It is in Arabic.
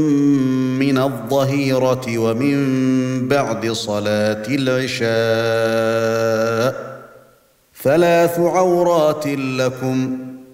من الظهيرة ومن بعد صلاة العشاء 3 عورات لكم